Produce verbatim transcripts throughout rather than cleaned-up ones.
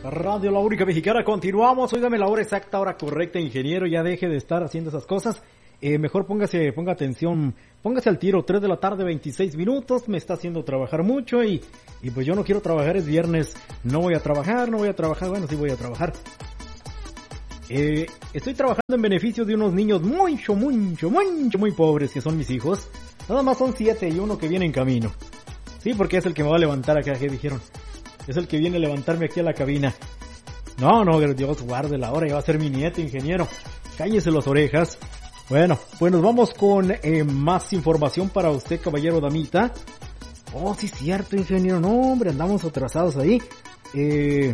Radio La Única Mexicana, continuamos. Óigame la hora exacta, hora correcta, ingeniero, ya deje de estar haciendo esas cosas. Eh, mejor póngase, ponga atención, póngase al tiro, tres de la tarde, veintiséis minutos, me está haciendo trabajar mucho y, y pues yo no quiero trabajar, es viernes, no voy a trabajar, no voy a trabajar, bueno, sí voy a trabajar. Eh, estoy trabajando en beneficio de unos niños mucho, mucho, mucho, muy pobres que son mis hijos. Nada más son siete y uno que viene en camino. Sí, porque es el que me va a levantar acá, que dijeron. Es el que viene a levantarme aquí a la cabina. No, no, Dios guarde la hora, ya va a ser mi nieto, ingeniero. Cállese las orejas. Bueno, pues nos vamos con eh, más información para usted, caballero, damita. Oh, sí, cierto, ingeniero. No, hombre, andamos atrasados ahí. Eh...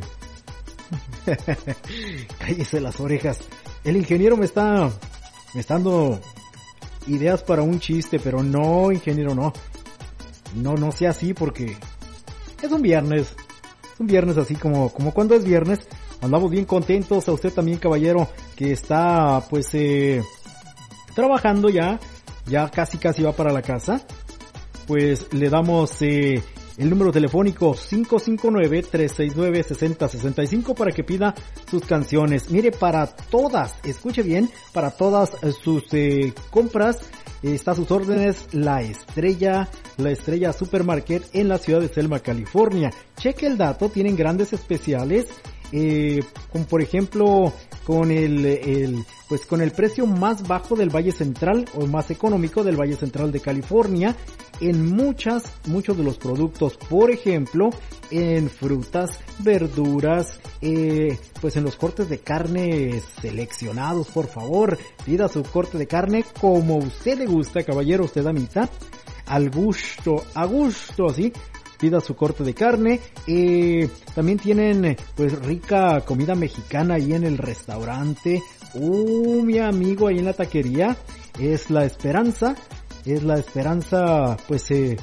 Cállese las orejas. El ingeniero me está... Me está dando ideas para un chiste, pero no, ingeniero, no. No, no sea así porque... Es un viernes. Es un viernes así como, como cuando es viernes. Andamos bien contentos. A usted también, caballero, que está, pues, eh... trabajando ya, ya casi casi va para la casa, pues le damos eh, el número telefónico cinco cinco nueve, tres seis nueve, seis cero seis cinco para que pida sus canciones. Mire, para todas, escuche bien, para todas sus eh, compras, eh, está a sus órdenes La Estrella, La Estrella Supermarket en la ciudad de Selma, California. Cheque el dato, tienen grandes especiales, eh, como por ejemplo, con el, el, pues con el precio más bajo del Valle Central o más económico del Valle Central de California en muchas, muchos de los productos, por ejemplo, en frutas, verduras, eh, pues en los cortes de carne seleccionados, por favor, pida su corte de carne como usted le gusta, caballero, usted damita, al gusto, a gusto, así. Pida su corte de carne. Eh, también tienen pues rica comida mexicana ahí en el restaurante. Uh, mi amigo ahí en la taquería. Es La Esperanza. Es La Esperanza, pues eh,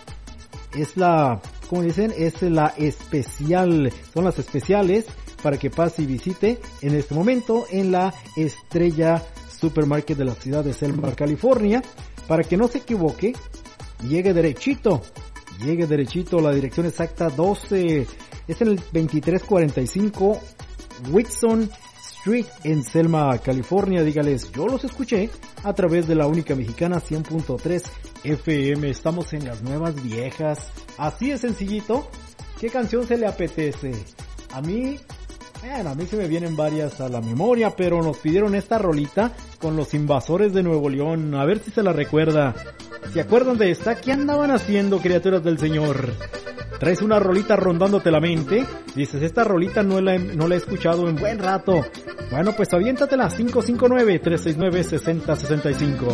es la, ¿cómo dicen? Es la especial, son las especiales para que pase y visite en este momento en La Estrella Supermarket de la ciudad de Selma, California. Para que no se equivoque, llegue derechito. Llegue derechito, la dirección exacta doce, es en el veintitrés cuarenta y cinco Whitson Street en Selma, California. Dígales, yo los escuché a través de La Única Mexicana cien punto tres F M. Estamos en las nuevas viejas. Así de sencillito. ¿Qué canción se le apetece? A mí, bueno, a mí se me vienen varias a la memoria, pero nos pidieron esta rolita con Los Invasores de Nuevo León. A ver si se la recuerda. ¿Se acuerdan de esta? ¿Qué andaban haciendo, criaturas del Señor? Traes una rolita rondándote la mente. Dices, esta rolita no la, he, no la he escuchado en buen rato. Bueno, pues aviéntatela. cinco cinco nueve, tres seis nueve, seis cero seis cinco.